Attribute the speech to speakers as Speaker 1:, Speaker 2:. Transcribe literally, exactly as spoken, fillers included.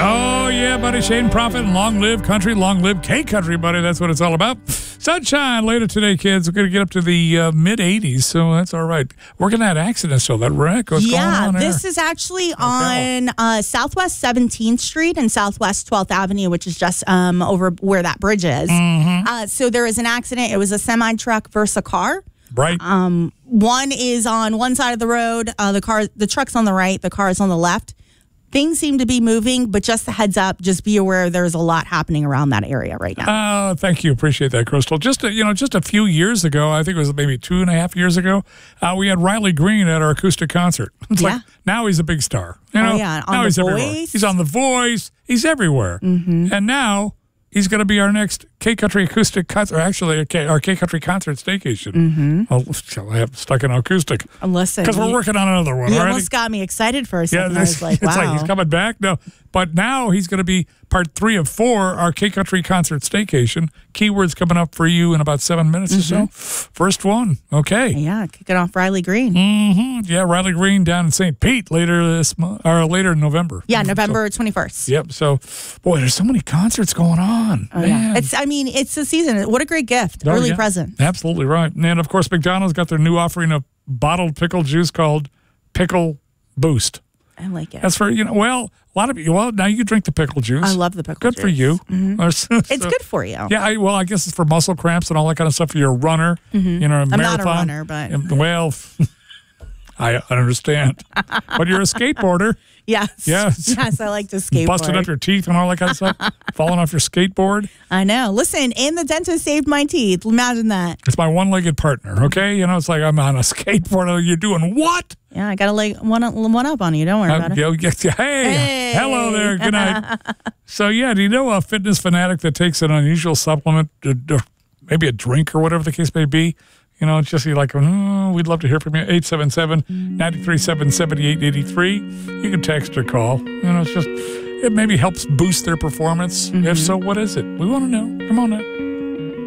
Speaker 1: Oh, yeah, buddy. Shane Prophet and long live country, long live K-Country, buddy. That's what it's all about. Sunshine later today, kids. We're going to get up to the uh, mid eighties, so that's all right. Working that accident still, that wreck. What's
Speaker 2: yeah,
Speaker 1: going on there?
Speaker 2: this is actually on uh, Southwest seventeenth Street and Southwest twelfth Avenue, which is just um, over where that bridge is.
Speaker 1: Mm-hmm.
Speaker 2: Uh, so there was an accident. It was a semi-truck versus a car.
Speaker 1: Right.
Speaker 2: Um, one is on one side of the road. Uh, the car, the truck's on the right. The car is on the left. Things seem to be moving, but just a heads up, just be aware there's a lot happening around that area right now.
Speaker 1: Oh, thank you. Appreciate that, Crystal. Just, a, you know, just a few years ago, I think it was maybe two and a half years ago, uh, we had Riley Green at our acoustic concert. It's
Speaker 2: Yeah.
Speaker 1: like, now he's a big star. You know,
Speaker 2: Oh, yeah. On
Speaker 1: now
Speaker 2: The
Speaker 1: he's everywhere.
Speaker 2: Voice.
Speaker 1: He's on The Voice. He's everywhere.
Speaker 2: Mm-hmm.
Speaker 1: And now he's going to be our next K-Country acoustic concert, or actually our K- our K-Country concert staycation.
Speaker 2: Mm-hmm.
Speaker 1: Oh, I have stuck in acoustic.
Speaker 2: Listen,
Speaker 1: Because we're
Speaker 2: you-
Speaker 1: working on another one.
Speaker 2: You
Speaker 1: already.
Speaker 2: almost got me excited for a
Speaker 1: Yeah,
Speaker 2: second. I
Speaker 1: this,
Speaker 2: was like,
Speaker 1: it's
Speaker 2: wow.
Speaker 1: like he's coming back. No, but now he's going to be part three of four, our K-Country concert staycation. Keywords coming up for you in about seven minutes
Speaker 2: Mm-hmm.
Speaker 1: or so. First one. Okay.
Speaker 2: Yeah, kicking off Riley Green.
Speaker 1: Mm-hmm. Yeah, Riley Green down in Saint Pete later this month, or later in November.
Speaker 2: Yeah, November twenty-first.
Speaker 1: So, yep. So, boy, there's so many concerts going on.
Speaker 2: Oh,
Speaker 1: Man.
Speaker 2: yeah. It's, I mean, it's the season. What a great gift.
Speaker 1: Oh,
Speaker 2: Early
Speaker 1: yeah.
Speaker 2: present.
Speaker 1: Absolutely right. And of course, McDonald's got their new offering of bottled pickle juice called Pickle Boost.
Speaker 2: I like it.
Speaker 1: That's for, you know, well, a lot of you, well, now you drink the pickle juice.
Speaker 2: I love the pickle
Speaker 1: Good
Speaker 2: juice.
Speaker 1: for you.
Speaker 2: Mhm.
Speaker 1: Or so-
Speaker 2: It's
Speaker 1: so-
Speaker 2: good for you.
Speaker 1: Yeah, I, well, I guess it's for muscle cramps and all that kind of stuff. If you're a runner,
Speaker 2: Mhm.
Speaker 1: you know, a
Speaker 2: I'm
Speaker 1: marathon.
Speaker 2: not a runner, but-
Speaker 1: And, well, I understand. But you're a skateboarder.
Speaker 2: Yes.
Speaker 1: Yes.
Speaker 2: Yes, I like to skateboard.
Speaker 1: Busting up your teeth and all that kind of stuff. Falling off your skateboard.
Speaker 2: I know. Listen, and the dentist saved my teeth. Imagine that.
Speaker 1: It's my one-legged partner, okay? You know, it's like I'm on a skateboard. You're doing what?
Speaker 2: Yeah, I got to lay one, one up on you. Don't worry
Speaker 1: Uh,
Speaker 2: about it.
Speaker 1: yo, yes, hey,
Speaker 2: Hey.
Speaker 1: hello there. Good night. So, yeah, do you know a fitness fanatic that takes an unusual supplement, or, or maybe a drink or whatever the case may be? You know, it's just you're like, oh, we'd love to hear from you. eight seven seven, nine three seven, seven eight eight three. You can text or call. You know, it's just, it maybe helps boost their performance.
Speaker 2: Mm-hmm.
Speaker 1: If so, what is it? We want to know. Come on now.